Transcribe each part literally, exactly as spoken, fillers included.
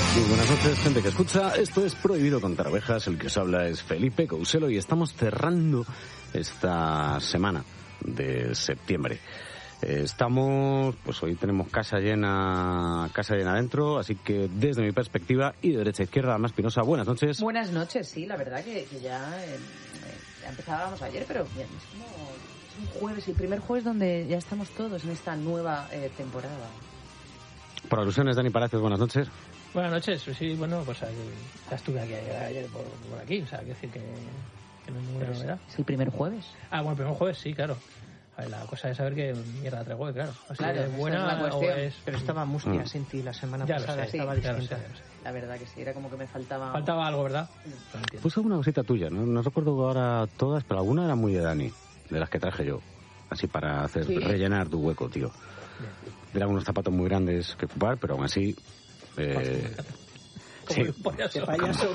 Muy buenas noches, gente que escucha. Esto es Prohibido Contar Ovejas. El que os habla es Felipe Couselo y estamos cerrando esta semana de septiembre. Estamos, pues hoy tenemos casa llena, casa llena adentro, así que desde mi perspectiva y de derecha a izquierda, Alma Espinosa, buenas noches. Buenas noches, sí, la verdad que, que ya, eh, ya empezábamos ayer, pero bien, es como es un jueves, el primer jueves donde ya estamos todos en esta nueva eh, temporada. Por alusiones, Dani Palacios, buenas noches. Buenas noches, sí, bueno, pues ya estuve aquí ayer por, por aquí, o sea, quiero decir que, que no es ninguna novedad. ¿Es el primer jueves? Ah, bueno, el primer jueves sí, claro. A ver, la cosa es saber qué mierda traigo, claro. Así claro, es buena es o es... Pero estaba mustia mm. sin ti la semana ya pasada, sé, estaba sí, distinta. ya lo sé, ya lo sé. La verdad que sí, era como que me faltaba... Faltaba algo, ¿verdad? Mm. Puse alguna cosita tuya, ¿no? No recuerdo ahora todas, pero alguna era muy de Dani, de las que traje yo. Así para hacer ¿sí? rellenar tu hueco, tío. Bien. Eran unos zapatos muy grandes que ocupar, pero aún así... Eh... Como sí. un payaso. payaso.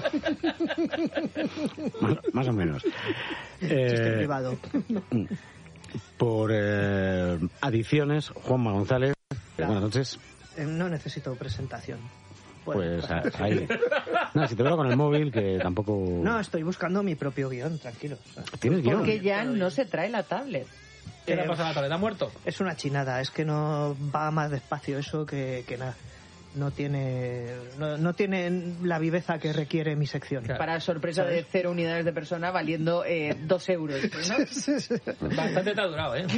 más, más o menos. Chiste eh, privado. Por eh, adiciones, Juanma González. Claro. Buenas noches. Eh, no necesito presentación. Pues a, ahí. No, si te veo con el móvil, que tampoco... No, estoy buscando mi propio guión, tranquilo. O sea, ¿tienes guión? Porque ya no se trae la tablet. ¿Qué eh, le pasa a la tablet? ¿Ha muerto? Es una chinada, es que no va más despacio eso que, que nada. No tiene no, no tiene la viveza que requiere mi sección. Claro. Para sorpresa ¿sabes? De cero unidades de persona valiendo eh, dos euros, ¿no? Sí, sí. Bastante te ha durado, ¿eh?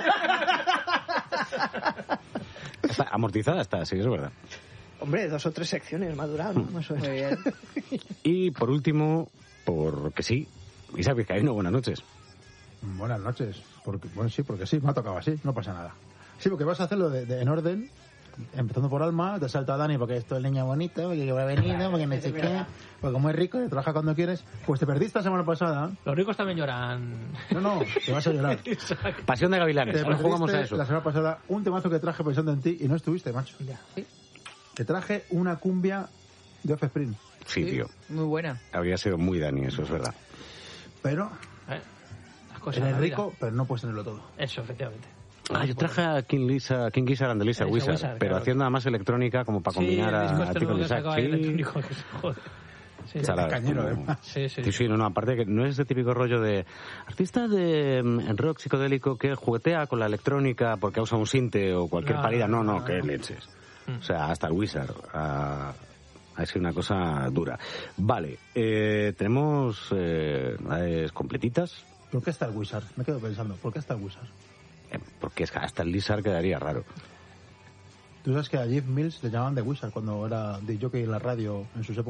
Está amortizada está, sí, es verdad. Hombre, dos o tres secciones me ha durado, ¿no? Más o menos. Muy bien. Y por último, porque sí, Isaac Vizcaíno, buenas noches. Buenas noches. Porque, bueno, sí, porque sí, me ha tocado así, no pasa nada. Sí, porque vas a hacerlo de, de, en orden... Empezando por Alma, te salta a Dani porque esto es niña bonita, porque lleva venido, porque no sé qué, porque como es rico, te trabaja cuando quieres. Pues te perdiste la semana pasada. Los ricos también lloran. No, no, te vas a llorar. Pasión de Gavilanes, ahora jugamos a eso. La semana pasada un temazo que traje pensando en ti y no estuviste, macho. Ya. ¿Sí? Te traje una cumbia de Offspring. Sí, sí, tío. Muy buena. Habría sido muy Dani, eso es verdad. Pero... ¿Eh? Las cosas eres rico, pero no puedes tenerlo todo. Eso, efectivamente. Ah, yo traje a King Lisa, King Gizzard and the Lizard Wizard, Wizard, pero claro. haciendo nada más electrónica como para combinar sí, a, a Tico Isaac. Sí, joder. Sí, Chala, cañero, como... ¿eh? Sí, sí. Sí, sí, no, no, aparte que no es ese típico rollo de artista de en rock psicodélico que juguetea con la electrónica porque usa un sinte o cualquier no, parida. No, no, no, que leches. Mm. O sea, hasta el Wizard. Ha, ha sido una cosa dura. Vale, eh, tenemos eh, novedades completitas. ¿Por qué está el Wizard? Me quedo pensando, ¿por qué está el Wizard? Porque es que hasta el Lizard quedaría raro. Tú sabes que a Jeff Mills le llamaban The Wizard cuando era de jockey en la radio en sus épocas.